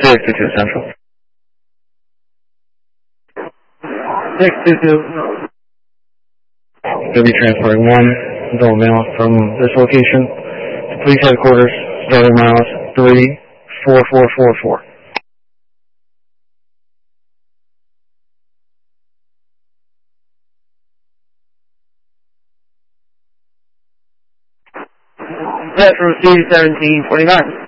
622 Central. 622. We'll be transporting one adult male from this location to police headquarters, starting miles 34444. Set from C-1749.